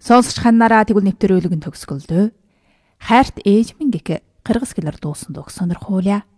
Сонсож ханараа тэгвэл нэвтэр өөлөг нь төгсгөлдөө. Хайрт ээж минь гэх кыргыз хэлээр дуусан дуу сонирхуулъя.